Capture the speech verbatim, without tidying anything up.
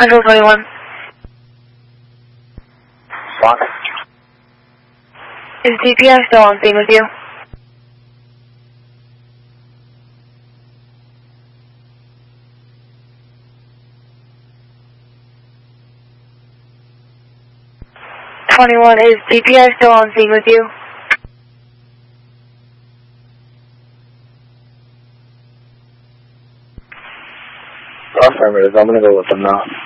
Control twenty-one. Fox. Is D P I still on scene with you? twenty-one, is D P I still on scene with you? Affirmative, I'm gonna go with them now.